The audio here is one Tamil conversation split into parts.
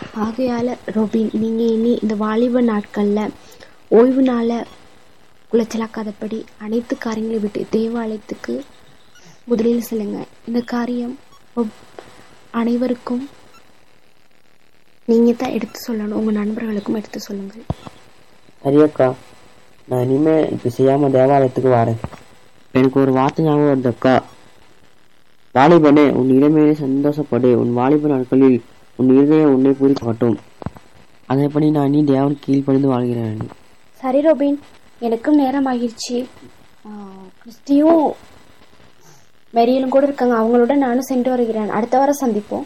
ஆகையால் ரோபின், நீங்கள் இனி இந்த வாலிப நாட்களில் ஓய்வு நாளை குலைச்சலாக்காதபடி அனைத்து காரியங்களை விட்டு தேவாலயத்துக்கு முதலில் செல்லுங்க. இந்த காரியம் அனைவருக்கும் நீங்கள் தான் எடுத்து சொல்லணும். உங்கள் நண்பர்களுக்கும் எடுத்து சொல்லுங்கள். சரியக்கா, நான் இனிமே இப்போ செய்யாமல் தேவாலயத்துக்கு வரேன். எனக்கு ஒரு வார்த்தை ஞாபகம் வருதுக்கா. வாலிபனே, உன் இளமையிலே சந்தோஷப்படு. உன் வாலிப நாட்களில் உன் இருதயம் உன்னை பூரிக்கட்டும். அதேபடி நான் இனி தேவன் கீழ்ப்படிந்து வாழ்கிறேன். சரி ரோபின், எனக்கும் நேரம் ஆகிடுச்சு. கிறிஸ்டியும் மெரியலும் கூட இருக்காங்க. அவங்களோட நானும் சென்று வருகிறேன். அடுத்த வாரம் சந்திப்போம்.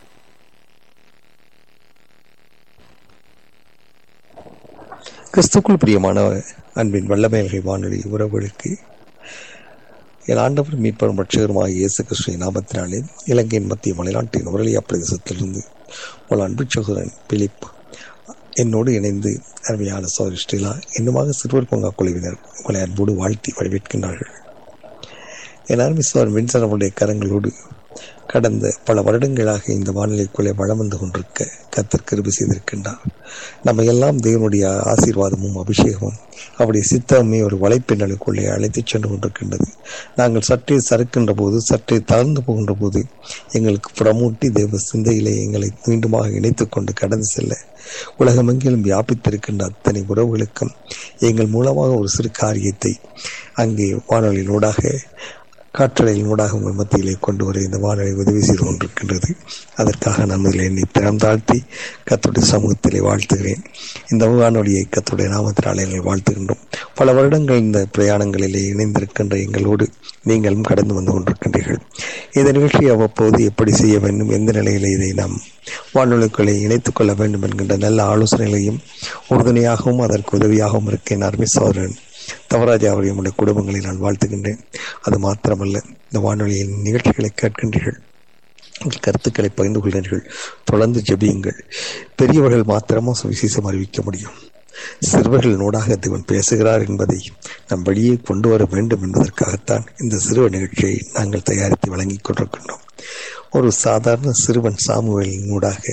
கிறிஸ்துக்குள் பிரியமான அன்பின் வல்லமையல்கை வானொலி உறவுகளுக்கு என் ஆண்டவர் மீட்பரும் ரட்சகருமாக இயேசு கிறிஸ்துவின் நாமத்தினாலே இலங்கையின் மத்திய மலைநாட்டின் உரலியா பிரதேசத்திலிருந்து உங்கள் அன்பு சகோதரன் பிலிப் என்னோடு இணைந்து அருமையான சகோதரி ஸ்ரீலா இன்னுமாக சிறுவர் பூங்கா குழுவினர் உங்களை அன்போடு வாழ்த்தி வரவேற்கின்றார்கள். என் அருமை சகோதரன் வின்சன் அவருடைய கரங்களோடு கடந்த பல வருடங்களாக இந்த வானிலைக்குள்ளே வளம் வந்து கொண்டிருக்க கர்த்தர் கிருபை செய்திருக்கின்றார். நம்ம எல்லாம் தேவனுடைய ஆசீர்வாதமும் அபிஷேகமும் அவருடைய சித்தமே ஒரு வலைப்பின்னலுக்குள்ளே அழைத்து சென்று கொண்டிருக்கின்றது. நாங்கள் சற்றே சறுக்கின்ற போது, சற்றே தளர்ந்து போகின்ற போது எங்களுக்கு புறமூட்டி தேவ சிந்தையிலே எங்களை மீண்டுமாக இணைத்து கொண்டு கடந்து செல்ல உலகமெங்கிலும் வியாபித்திருக்கின்ற அத்தனை உறவுகளுக்கும் எங்கள் மூலமாக ஒரு சிறு காரியத்தை அங்கே வானொலியினூடாக காற்றலையினூடாக உங்கள் மத்தியிலே கொண்டு வர இந்த வானொலி உதவி செய்து கொண்டிருக்கின்றது. அதற்காக நான் முதலில் என்னை திறம் தாழ்த்தி கர்த்தருடைய சமூகத்திலே வாழ்த்துகிறேன். இந்த வானொலியை கர்த்தருடைய நாமத்தினாலே எங்களை வாழ்த்துகின்றோம். பல வருடங்கள் இந்த பிரயாணங்களிலே இணைந்திருக்கின்ற எங்களோடு நீங்களும் கடந்து வந்து கொண்டிருக்கின்றீர்கள். இந்த நிகழ்ச்சியை அவ்வப்போது எப்படி செய்ய வேண்டும், எந்த நிலையிலே இதை நாம் வானொலிகளை இணைத்துக் கொள்ள வேண்டும் என்கின்ற நல்ல ஆலோசனைகளையும் உறுதுணையாகவும் அதற்கு உதவியாகவும் இருக்க என் அருமை சகோதரன் தவராஜா அவருடைய குடும்பங்களை நான் வாழ்த்துகின்றேன். அது மாத்திரமல்ல, இந்த வானொலியின் நிகழ்ச்சிகளை கேட்கின்றீர்கள், கருத்துக்களை பகிர்ந்து கொள்கிறீர்கள். தொடர்ந்து ஜெபியுங்கள். பெரியவர்கள் மாத்திரமா சுவிசேஷம் அறிவிக்க முடியும். சிறுவர்கள் நூடாக தேவன் பேசுகிறார் என்பதை நம் வெளியே கொண்டு வர வேண்டும் என்பதற்காகத்தான் இந்த சிறுவர் நிகழ்ச்சியை நாங்கள் தயாரித்து வழங்கிக் கொண்டிருக்கின்றோம். ஒரு சாதாரண சிறுவன் சாமுவேலின் நூடாக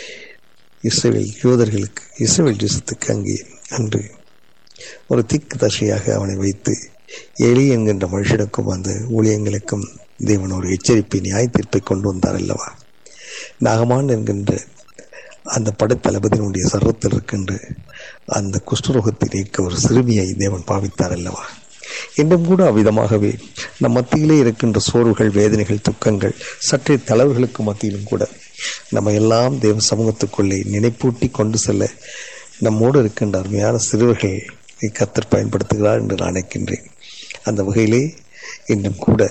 இஸ்ரவேல் தேசத்துக்கு அங்கே அன்று ஒரு திக்கு தர்ஷியாக அவனை வைத்து எலி என்கின்ற மனுஷனுக்கும் அந்த ஊழியங்களுக்கும் தேவன் ஒரு எச்சரிப்பை நியாய தீர்ப்பை கொண்டு வந்தார் அல்லவா. நாகமான் என்கின்ற அந்த படைத்தளபதியினுடைய சர்வத்தில் இருக்கின்ற அந்த குஷ்டரோகத்தை நீக்க ஒரு சிறுமியை தேவன் பாவித்தார் அல்லவா. இன்றும் கூட அவ்விதமாகவே நம் மத்தியிலே இருக்கின்ற சோர்வுகள், வேதனைகள், துக்கங்கள், சற்றே தளவுகளுக்கு மத்தியிலும் கூட நம்ம எல்லாம் தேவ சமூகத்துக்குள்ளே நினைப்பூட்டி கொண்டு செல்ல நம்மோடு இருக்கின்ற அருமையான சிறுவர்கள் கர்த்தர் பயன்படுத்துகிறார் என்று நான் நினைக்கின்றேன். அந்த வகையிலே இன்னும் கூட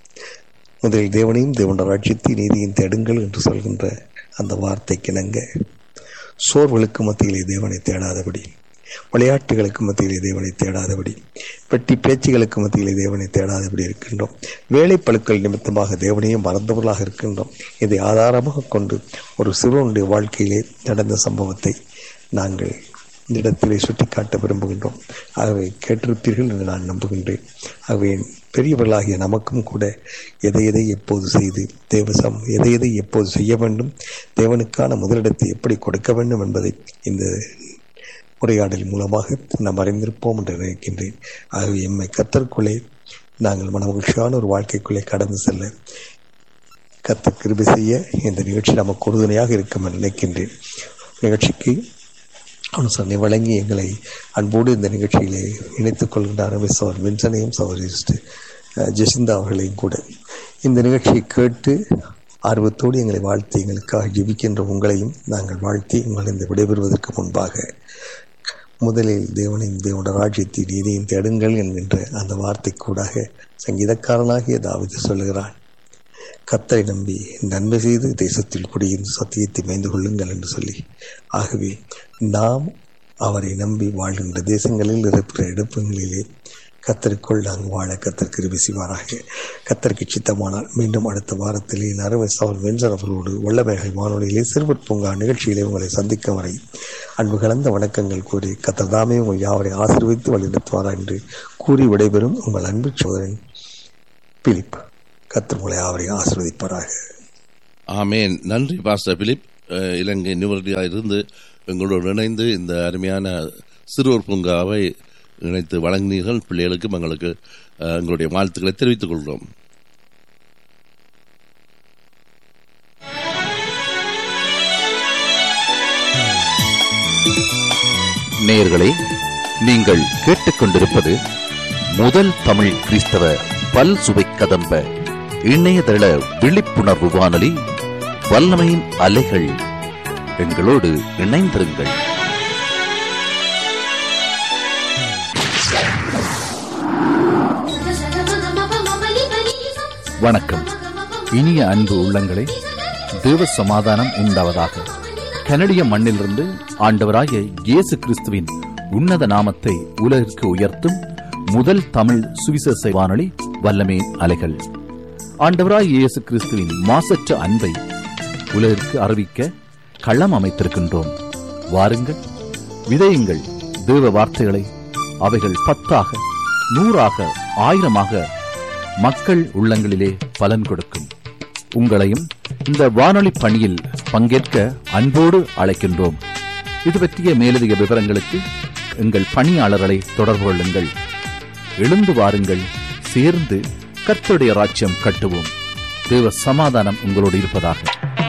முதலில் தேவனையும் தேவனுடைய ராஜ்யத்தை நீதியின் தேடுங்கள் என்று சொல்கின்ற அந்த வார்த்தைக்கு இணங்க சோர்வுகளுக்கு மத்தியிலே தேவனை தேடாதபடி, விளையாட்டுகளுக்கு மத்தியிலே தேவனை தேடாதபடி, வெட்டி பேச்சுகளுக்கு மத்தியிலே தேவனை தேடாதபடி இருக்கின்றோம். வேலை பழுக்கள் நிமித்தமாக தேவனையும் மறந்தவர்களாக இருக்கின்றோம். இதை ஆதாரமாக கொண்டு ஒரு சிறுவனுடைய வாழ்க்கையிலே நடந்த சம்பவத்தை நாங்கள் இந்த இடத்திலே சுட்டிக்காட்ட விரும்புகின்றோம். ஆகவே கேட்டிருப்பீர்கள் என்று நான் நம்புகின்றேன். ஆகவே பெரியவர்களாகிய நமக்கும் கூட எதை எப்போது செய்து எதை எப்போது செய்ய வேண்டும், தேவனுக்கான முதலிடத்தை எப்படி கொடுக்க வேண்டும் என்பதை இந்த உரையாடல் மூலமாக நாம் அறிந்திருப்போம் என்று நினைக்கின்றேன். ஆகவே எம்மை கர்த்தருக்குள்ளே நாங்கள் மனமகிழ்ச்சியான ஒரு வாழ்க்கைக்குள்ளே கடந்து செல்ல கர்த்தர் கிருபை செய்ய இந்த நிகழ்ச்சி நமக்கு உறுதுணையாக இருக்கும் என்று நினைக்கின்றேன். நிகழ்ச்சிக்கு அனுசரணை வழங்கி எங்களை அன்போடு இந்த நிகழ்ச்சியிலே இணைத்துக் கொள்கின்ற சகோதரர் வின்சனையும் சகோதரி ஜெசிந்தா அவர்களையும் கூட இந்த நிகழ்ச்சியை கேட்டு ஆர்வத்தோடு எங்களை வாழ்த்தி எங்களுக்காக ஜெபிக்கின்ற உங்களையும் நாங்கள் வாழ்த்தி உங்களை இந்த விடைபெறுவதற்கு முன்பாக முதலில் தேவனையும் தேவனுடைய ராஜ்யத்தை நீதியும் தேடுங்கள் என்கின்ற அந்த வார்த்தை கூடாக சங்கீதக்காரனாகிய தாவீது சொல்லுகிறான், கர்த்தரை நம்பி நன்மை செய்து தேசத்தில் குடியிருந்து சத்தியத்தை மேய்ந்து கொள்ளுங்கள் என்று சொல்லி. ஆகவே நாம் அவரை நம்பி வாழ்கின்ற தேசங்களில் இருக்கிற இடப்புகளிலே கர்த்தருக்குள் நாங்கள் வாழ கர்த்தர் கிருபை செய்வாராக. கர்த்தருக்கு சித்தமானால் மீண்டும் அடுத்த வாரத்திலே அருமை சகோதரர் வின்சன் அவர்களோடு வல்லமைகள் வானொலியிலே சிறுவர் பூங்கா நிகழ்ச்சியிலே உங்களை சந்திக்கும் வரை அன்பு கலந்த வணக்கங்கள் கூறி கர்த்தர் தாமே உங்கள் யாவரை ஆசீர்வதித்து வழிநடத்துவாரா என்று கூறி விடைபெறும் உங்கள் அன்பு சகோதரன் பிலிப். கர்த்தர் உங்களை யாவரை ஆசீர்வதிப்பாராக. ஆமேன். நன்றி பாஸ்டர் பிலிப். இலங்கை நிவர்த்தியாக இருந்து எங்களோடு இணைந்து இந்த அருமையான சிறுவர் பூங்காவை இணைத்து வழங்கினீர்கள். பிள்ளைகளுக்கும் எங்களுக்கு எங்களுடைய வாழ்த்துக்களை தெரிவித்துக் கொள்கிறோம். நேயர்களே, நீங்கள் கேட்டுக்கொண்டிருப்பது முதல் தமிழ் கிறிஸ்தவ பல் சுவை கதம்ப இணையதள விழிப்புணர்வு வானொலி வல்லமையின் அலைகள். எங்களோடு இணைந்திருங்கள். வணக்கம். இனிய அன்பு உள்ளங்களே, தேவ சமாதானம் உண்டாவதாக. கனடிய மண்ணிலிருந்து ஆண்டவராகிய இயேசு கிறிஸ்துவின் உன்னத நாமத்தை உலகிற்கு உயர்த்தும் முதல் தமிழ் சுவிசேஷ வானொலி வல்லமே அலைகள். ஆண்டவராகிய இயேசு கிறிஸ்துவின் மாசற்ற அன்பை உலகிற்கு அறிவிக்க களம் அமைத்திருக்கின்றோம். வாருங்கள், விதையுங்கள் தேவ வார்த்தைகளை. அவைகள் 10ஆக 100ஆக 1000ஆக மக்கள் உள்ளங்களிலே பலன் கொடுக்கும். உங்களையும் இந்த வானொலி பணியில் பங்கேற்க அன்போடு அழைக்கின்றோம். இது பற்றிய மேலதிக விவரங்களுக்கு எங்கள் பணியாளர்களை தொடர்பு கொள்ளுங்கள். எழுந்து வாருங்கள், சேர்ந்து கர்த்தருடைய ராஜ்யம் கட்டுவோம். தேவ சமாதானம் உங்களோடு இருப்பதாக.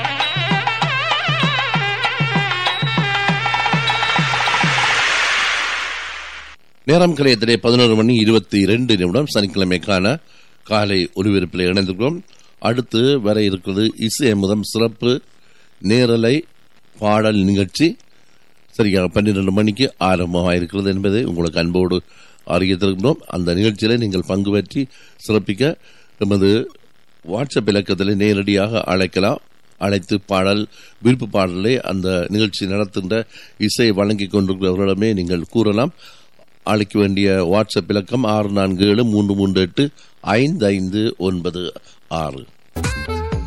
நேரம் கலையத்திலே 11:22 சனிக்கிழமைக்கான காலை ஒலிபரப்பில் இணைந்திருக்கிறோம். அடுத்து வர இருக்கிறது இசை அமுதம் சிறப்பு நேரலை பாடல் நிகழ்ச்சி. சரியாக 12 மணிக்கு ஆரம்பமாக இருக்கிறது என்பதை உங்களுக்கு அன்போடு அறிவித்திருக்கிறோம். அந்த நிகழ்ச்சியில நீங்கள் பங்கு பெற்றி சிறப்பிக்க எமது வாட்ஸ்அப் இலக்கத்தில் நேரடியாக அழைக்கலாம். அழைத்து பாடல் விருப்பு பாடலை அந்த நிகழ்ச்சி நடத்துகின்ற இசை வழங்கி கொண்டிருக்கிறவர்களிடமே நீங்கள் கூறலாம். அழைக்க வேண்டிய வாட்ஸ்அப் இலக்கம் 6473385596.